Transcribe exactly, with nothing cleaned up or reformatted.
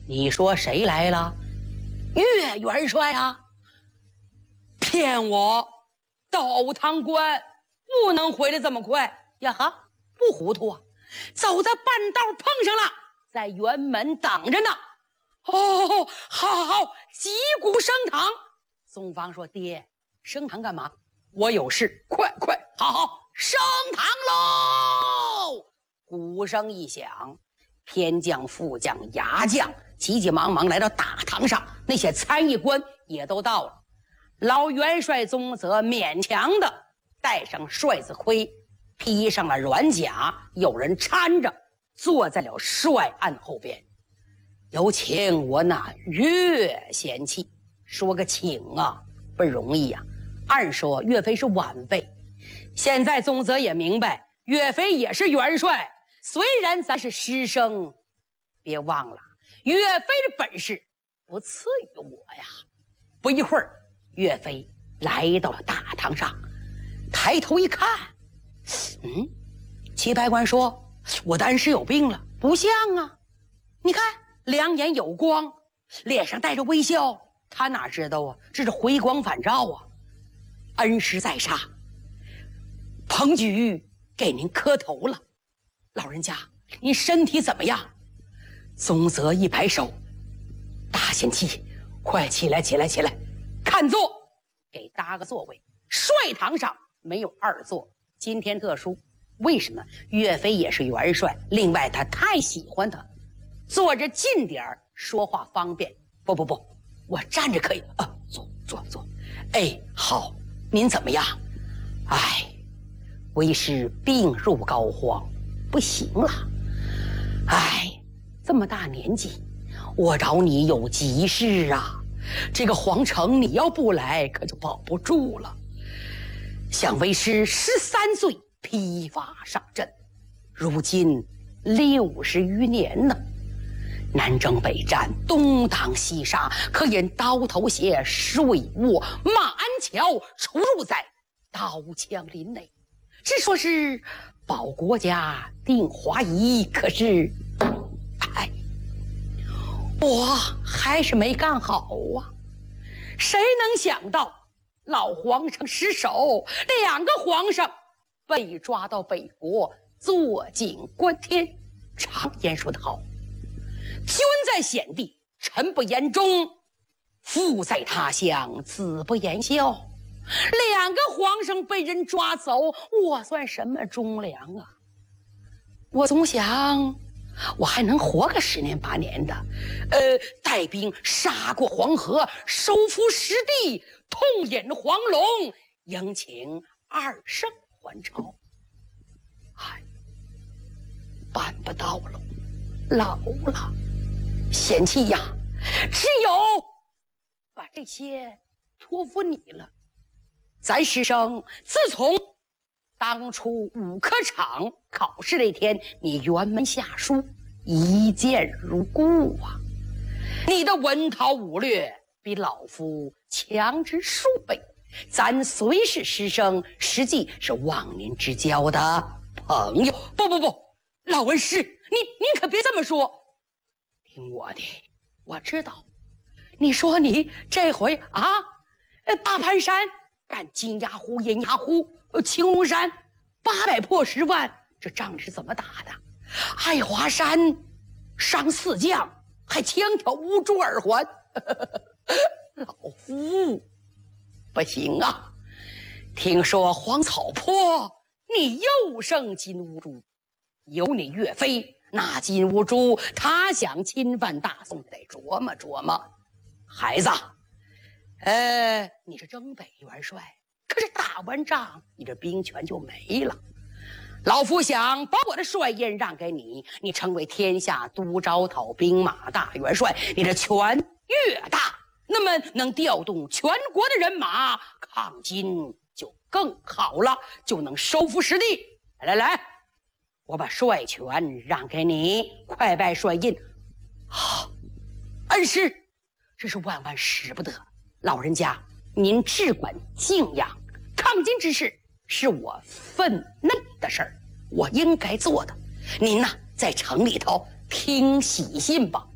你说谁来了？岳元帅啊！骗我！道堂官不能回来这么快呀！哈，不糊涂啊！走在半道碰上了，在辕门等着呢。哦，好好，击鼓升堂。宋方说：“爹，升堂干嘛？我有事，快快，好好升堂喽！”鼓声一响，偏将、副将、牙将急急忙忙来到大堂上，那些参议官也都到了。老元帅宗泽勉强的戴上帅子盔，披上了软甲，有人搀着坐在了帅案后边。有请我那岳贤妻。说个请啊，不容易呀、啊。按说岳飞是晚辈，现在宗泽也明白，岳飞也是元帅。虽然咱是师生，别忘了岳飞的本事不次于我呀。不一会儿，岳飞来到了大堂上，抬头一看，嗯，齐白官说：“我的恩师有病了。”不像啊，你看两眼有光，脸上带着微笑，他哪知道啊，这是回光返照啊。恩师在上，彭举给您磕头了。老人家，您身体怎么样？宗泽一摆手：“大贤妻，快起来起来起来，看座，给搭个座位。帅堂上没有二座，今天特殊，为什么？岳飞也是元帅，另外他太喜欢他，坐着近点儿，说话方便。不不不，我站着可以啊，坐坐坐。哎，好，您怎么样？哎，为师病入膏肓，不行了。哎，这么大年纪，我找你有急事啊。这个皇城你要不来，可就保不住了。想为师十三岁披发上阵，如今六十余年呢。南征北战，东挡西杀，可因刀头鞋水卧马鞍桥，出入在刀枪林内。只说是保国家定华夷，可是哎，我还是没干好啊。谁能想到老皇上失手，两个皇上被抓到北国，坐井观天。常言说得好，君在险地，臣不言忠；父在他乡，子不言孝。两个皇上被人抓走，我算什么忠良啊？我总想我还能活个十年八年的，呃，带兵杀过黄河，收复失地，痛饮黄龙，迎请二圣还朝。哎，办不到了，老了。贤妻呀，只有把这些托付你了。咱师生自从当初五科场考试那天，你辕门下书，一见如故啊。你的文韬武略比老夫强之数倍，咱虽是师生，实际是忘年之交的朋友。不不不，老恩师，你你可别这么说。听我的，我知道，你说你这回啊，大盘山干金牙湖、银牙湖、青龙山，八百破十万，这仗是怎么打的？爱华山伤四将，还枪挑乌珠耳环。老夫不行啊！听说黄草坡你又胜金乌珠，有你岳飞那金乌珠，他想侵犯大宋，得琢磨琢磨。孩子，呃，你是征北元帅，可是打完仗，你这兵权就没了。老夫想把我的帅印让给你，你成为天下都招讨兵马大元帅，你的权越大，那么能调动全国的人马抗金就更好了，就能收复失地。来来来，我把帅权让给你，快拜帅印。好，恩师，这是万万使不得。老人家，您只管敬仰，抗金之事是我分内的事儿，我应该做的。您呐，在城里头听喜信吧。